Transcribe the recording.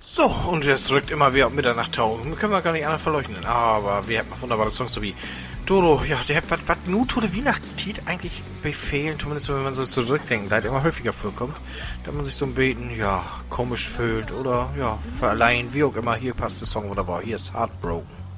So, und es rückt immer wieder um Mitternacht tauchen. Können wir gar nicht anders verleugnen. Aber wir haben wunderbare Songs so wie Dodo, ja, der hat was nur tote Weihnachtstiet eigentlich befehlen, zumindest wenn man so zurückdenkt, halt immer häufiger vorkommt, dass man sich so ein Beten, ja, komisch fühlt oder, ja, verleihen, wie auch immer. Hier passt der Song wunderbar. Hier ist Heartbroken.